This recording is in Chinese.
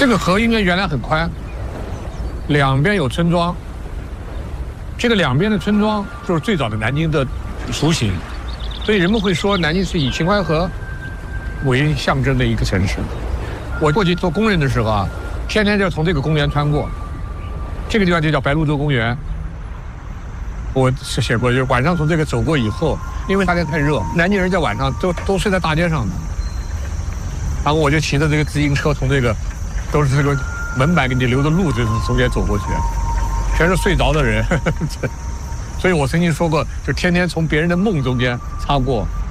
这个河应该原来很宽，两边有村庄。这个两边的村庄就是最早的南京的雏形，所以人们会说南京是以秦淮河为象征的一个城市。我过去做工人的时候啊，天天就从这个公园穿过，这个地方就叫白鹭洲公园。我是写过，就是晚上从这个走过以后，因为夏天太热，南京人在晚上都睡在大街上的。然后我就骑着这个自行车从这个都是这个门板给你留的路子中间走过去，全是睡着的人。所以我曾经说过，就天天从别人的梦中间擦过。